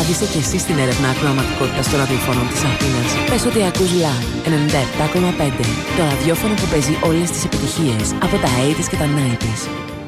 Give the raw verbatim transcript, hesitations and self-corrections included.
Οδήγησε και εσύ στην έρευνα ακροαματικότητας των ραδιοφώνων της Αθήνας. Πες ότι ακούς Love ενενήντα επτά κόμμα πέντε, το ραδιόφωνο που παίζει όλες τις επιτυχίες από τα ογδόντα και τα ενενήντα.